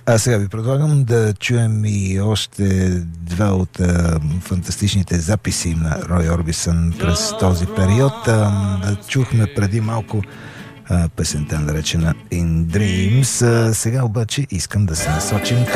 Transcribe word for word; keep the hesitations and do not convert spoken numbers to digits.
А сега ви предлагам да чуем и още два от а, фантастичните записи на Рой Орбисън през този период. А, чухме преди малко а, песента, наречена In Dreams. А, сега обаче искам да се насочим